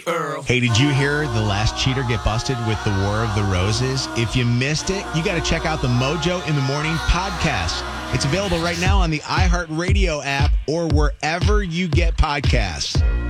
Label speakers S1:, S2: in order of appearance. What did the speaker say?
S1: Earl.
S2: Hey, did you hear the last cheater get busted with the War of the Roses? If you missed it, you got to check out the Mojo in the Morning podcast. It's available right now on the iHeartRadio app or wherever you get podcasts.